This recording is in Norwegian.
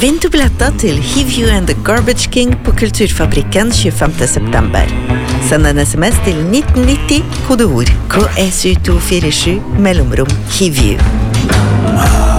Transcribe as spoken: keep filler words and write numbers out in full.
Vinn du billetter til Hivju and the Garbage King på Kulturfabrikken tjuefemte september. Send en sms til nitten nitti, kodeord K S U to fire sju, mellomrom Hivju.